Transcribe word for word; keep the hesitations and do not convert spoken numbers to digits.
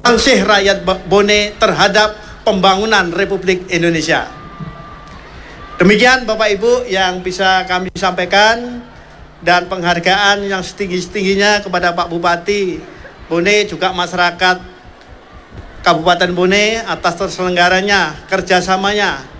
Syekh rakyat Bone terhadap pembangunan Republik Indonesia. Demikian Bapak Ibu yang bisa kami sampaikan, dan penghargaan yang setinggi-tingginya kepada Pak Bupati Bone juga masyarakat Kabupaten Bone atas terselenggaranya kerjasamanya